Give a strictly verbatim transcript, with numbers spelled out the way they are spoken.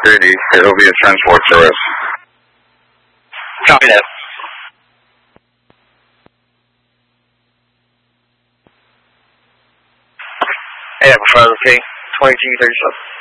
thirty, it will be a transport service. Copy that. Yeah, front of the T, twenty-two thirty-seven.